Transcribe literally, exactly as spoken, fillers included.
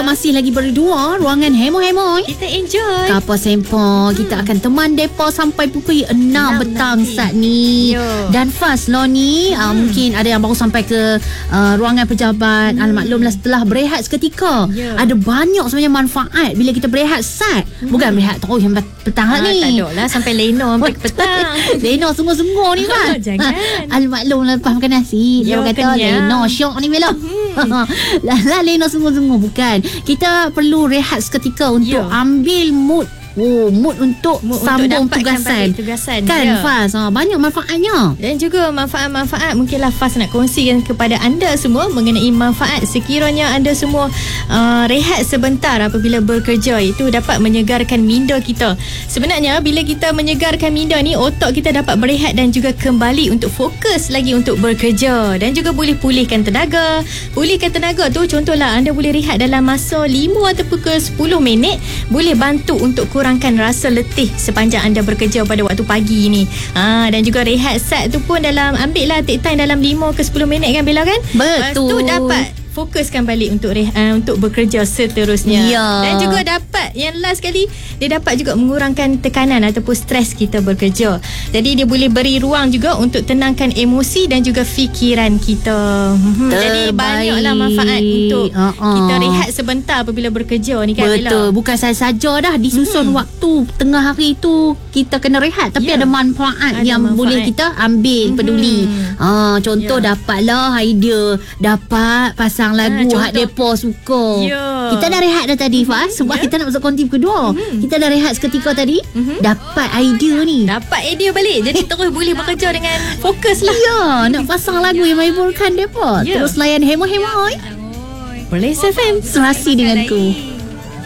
kita masih lagi berdua, ruangan hemo-hemo. Kita enjoy. Kapal Sempo, hmm. kita akan teman depa sampai pukul enam petang saat ni. Yo. Dan fast lo ni, hmm. uh, mungkin ada yang baru sampai ke uh, ruangan pejabat. Hmm. Maklumlah setelah berehat seketika. Yo. Ada banyak sebenarnya manfaat bila kita berehat sat. Hmm. Bukan berehat terus yang petang ha, ni. Tak ada lah sampai leno sampai petang. Leno sungguh-sungguh ni kan. Jangan. Al maklum lepas makan nasi. Dia kata leno syok ni Bella. Hmm. Lah Leno sungguh-sungguh bukan. Kita perlu rehat seketika untuk yeah. ambil mood. Oh, mood untuk mood sambung untuk tugasan. tugasan Kan ya. Faz, ha, banyak manfaatnya. Dan juga manfaat-manfaat mungkinlah Faz nak kongsikan kepada anda semua mengenai manfaat sekiranya anda semua uh, rehat sebentar apabila bekerja. Itu dapat menyegarkan minda kita. Sebenarnya bila kita menyegarkan minda ni, otak kita dapat berehat dan juga kembali untuk fokus lagi untuk bekerja. Dan juga boleh pulihkan tenaga. Pulihkan tenaga tu contohlah anda boleh rehat dalam masa lima ataupun ke sepuluh minit. Boleh bantu untuk kurangkan rasa letih sepanjang anda bekerja pada waktu pagi ni. Ha, dan juga rehat sat tu pun dalam, ambil lah take time dalam lima ke sepuluh minit kan Bella kan? Betul. Lepas tu dapat fokuskan balik untuk rehat, uh, untuk bekerja seterusnya. Ya. Dan juga dapat yang last sekali, dia dapat juga mengurangkan tekanan ataupun stres kita bekerja. Jadi dia boleh beri ruang juga untuk tenangkan emosi dan juga fikiran kita. Hmm. Jadi banyaklah manfaat untuk uh-uh. kita rehat sebentar apabila bekerja ni kan. Betul. Bella. Bukan saja dah disusun hmm. waktu tengah hari tu kita kena rehat, tapi ya. ada manfaat ada yang manfaat. boleh kita ambil, hmm. peduli. Ha, contoh ya. dapatlah idea, dapat pasal sang lagu ha, hak depa suka. Yeah. Kita dah rehat dah tadi Faz sebab yeah. kita nak masuk konti kedua. Mm-hmm. Kita dah rehat seketika tadi. Mm-hmm. Dapat idea ni. Dapat idea balik. Jadi terus boleh bekerja dengan fokus lah. Ya, yeah, nak pasang lagu yang menghiburkan depa. Yeah. Terus layan Hemo Hemo. Police F M. Serasi denganku.